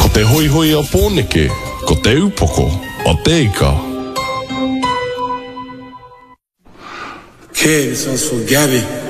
te hoi hoi a pōneke, ko te upoko, o te ika. Okay, this one's for Gabby.